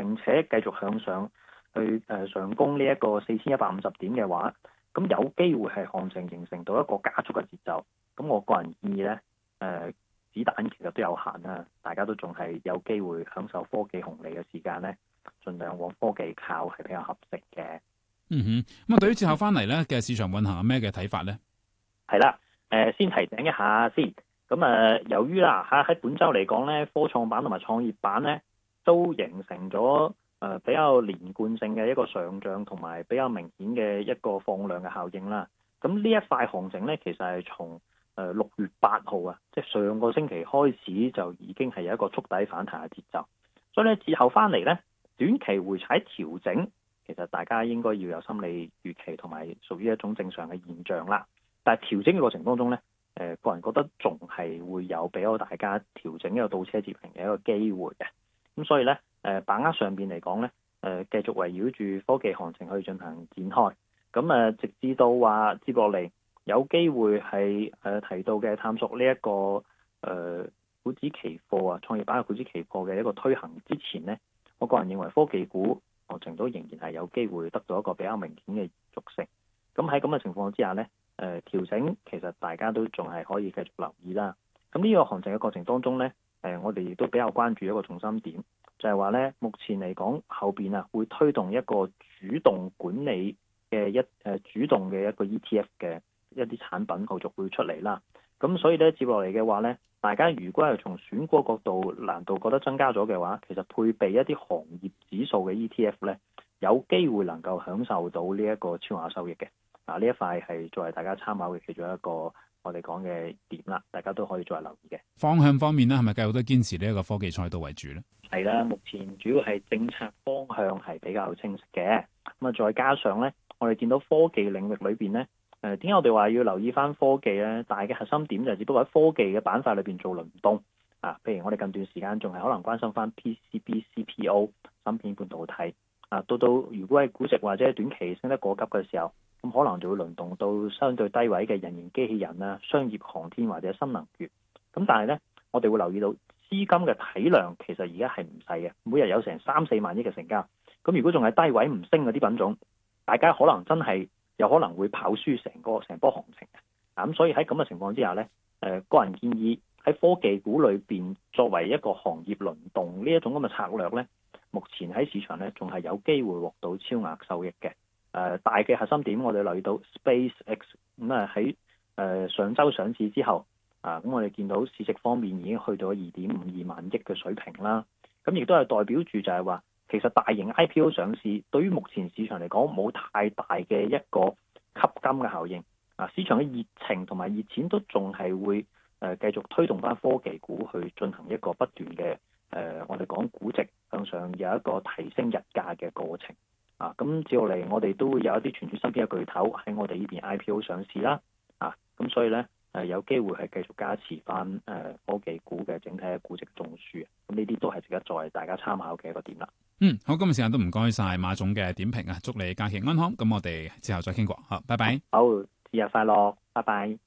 並且繼續向上去上攻呢一個4150點嘅話，咁有機會係行情形成到一個加速嘅節奏。咁我個人建議呢，子彈其實都有限啦，大家都仲係有機會享受科技紅利嘅時間呢，盡量往科技靠係比較合適嘅。 咁啊，對於之後翻嚟咧嘅市場運行有咩嘅睇法呢？係啦，先提醒一下先。咁由於喺本週嚟講咧，科創板同埋創業板咧都形成咗比較連貫性嘅一個上漲，同埋比較明顯嘅一個放量嘅效應啦。咁呢一塊行情咧，其實係從6月8號啊，即係上個星期開始就已經係有一個觸底反彈嘅節奏。所以咧之後翻嚟咧，短期回踩調整，其實大家應該要有心理預期，同埋屬於一種正常嘅現象啦。但係調整嘅過程當中咧，個人覺得仲係會有俾到大家調整一個倒車接平嘅一個機會嘅。咁所以咧，把握上邊嚟講咧，繼續圍繞住科技行情去進行展開。咁直至到話接落嚟有機會係提到嘅探索呢一個股指期貨啊，創業板嘅股指期貨嘅一個推行之前咧，我個人認為科技股行情都仍然係有機會得到一個比較明顯嘅延續性。咁喺咁嘅情況之下咧，調整其實大家都仲係可以繼續留意啦。咁呢個行情嘅過程當中咧，我哋亦都比較關注一個重心點，就係話咧，目前嚟講後邊會推動一個主動管理嘅主動嘅一個 ETF 嘅一啲產品後續會出嚟啦。咁所以咧，接落嚟嘅話咧，大家如果係從選股角度難度覺得增加咗嘅話，其實配備一啲行業指數嘅 ETF 咧，有機會能夠享受到呢一個超額收益嘅。呢一塊係作為大家參考嘅其中一個我哋講嘅點啦，大家都可以再留意嘅。方向方面咧，係咪繼續都堅持呢一個科技賽道為主咧？係啦，目前主要係政策方向係比較清晰嘅。咁再加上咧，我哋見到科技領域裏邊咧，點解我哋話要留意翻科技咧？大嘅核心點就係只不過喺科技嘅板塊裏邊做輪動啊。譬如我哋近段時間仲係可能關心翻 PCB、CPO、芯片半導體啊，到如果係估值或者短期升得過急嘅時候，咁可能就會輪動到相對低位嘅人形機器人啊、商業航天或者新能源。咁但係咧，我哋會留意到資金嘅體量其實而家係唔細嘅，每日有成3-4萬億嘅成交。咁如果仲係低位唔升嗰啲品種，大家可能真係有可能會跑輸成波行情嘅。咁所以喺咁嘅情況之下咧，個人建議喺科技股裏邊作為一個行業輪動呢一種咁嘅策略咧，目前喺市場咧仲係有機會獲到超額收益嘅。大嘅核心點，我哋留意到 SpaceX 咁喺上週上市之後，咁我哋見到市值方面已經去到2.52萬億嘅水平啦。咁亦都係代表住就係話，其實大型 IPO 上市對於目前市場嚟講冇太大嘅一個吸金嘅效應。市場嘅熱情同埋熱錢都仲係會繼續推動翻科技股去進行一個不斷嘅我哋講估值向上有一個提升日價嘅過程。咁接落嚟，我哋都會有一啲傳統芯片嘅巨頭喺我哋呢邊 IPO 上市啦。咁所以咧，有機會係繼續加持翻科技股嘅整體嘅估值中樞。咁呢啲都係值得作為大家參考嘅一個點啦。 好，今日時間都唔該晒馬總嘅點評啊，祝你假期安康。咁我哋之後再傾過。好，拜拜。 好，節日快樂，拜拜。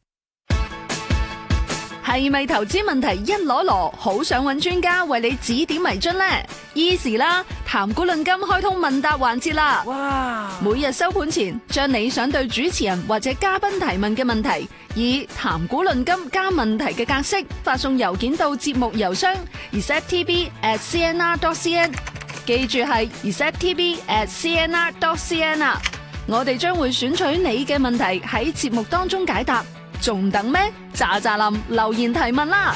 係咪投資問題一籮籮，好想揾專家為你指點迷津呢？Easy 啦，談股論金開通問答環節啦！哇！每日收盤前，將你想對主持人或者嘉賓提問嘅問題，以談股論金加問題嘅格式發送郵件到節目郵箱 receptv@cnr.cn， 記住係 receptv@cnr.cn 啊！我哋將會選取你嘅問題喺節目當中解答。仲等咩？喳喳林留言提問啦！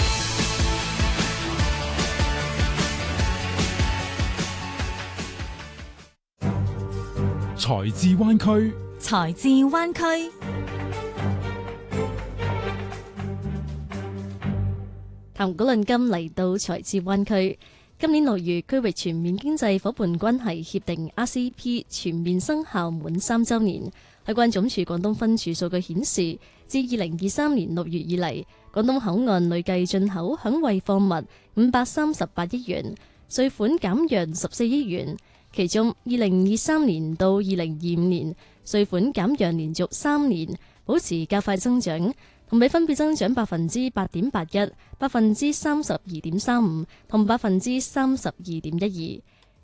財智灣區， 財智灣區，談股論金嚟到財智灣區。今年6月，區域全面經濟夥伴關係協定 RCEP 全面生效滿3週年。海關總署廣東分署數據顯示，自2023年6月以嚟，廣東口岸累計進口響惠貨物538億元，稅款減讓14億元。其中2023年到2025年，稅款減讓連續3年保持較快增長，同比分別增長8.81%、32.35%同32.12%。